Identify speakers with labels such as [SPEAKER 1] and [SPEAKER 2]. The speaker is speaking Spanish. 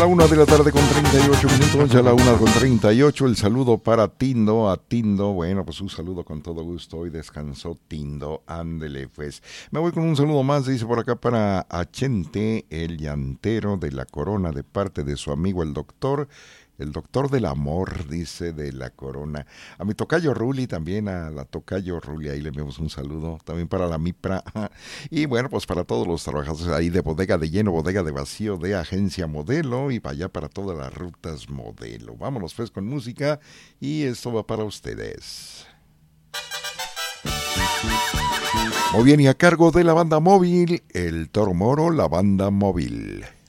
[SPEAKER 1] A la 1 de la tarde con 38 minutos, ya a la 1 con 38, el saludo para Tindo, a Tindo, bueno, pues un saludo con todo gusto, hoy descansó Tindo, ándele pues. Me voy con un saludo más, dice por acá para Achente, el llantero de la Corona, de parte de su amigo el doctor del amor, dice, de la Corona. A mi tocayo Ruli, también a la tocayo Ruli, ahí le enviamos un saludo, también para la Mipra, y bueno, pues para todos los trabajadores ahí de bodega de lleno, bodega de vacío, de agencia modelo, y para allá para todas las rutas modelo. Vámonos pues con música, y esto va para ustedes. Muy bien, y a cargo de la banda móvil, el Toro Moro, la banda móvil.